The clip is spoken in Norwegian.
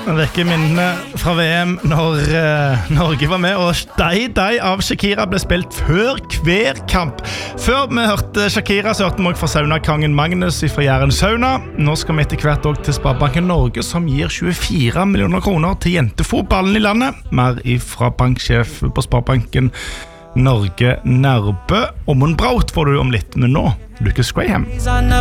vekker minnene fra VM når Norge var med, og Stay av Shakira ble spilt før hver kamp. Før vi hørte Shakira, så hørte vi også fra saunakongen Magnus fra Jæren Sauna. Nå skal vi etter hvert også til Sparebanken Norge, som gir 24 millioner kroner til jentefotballen i landet. Mer ifra banksjef på Sparebanken Norge Nærbø. Ommund Braut får du om litt, men nå Lucas Graham.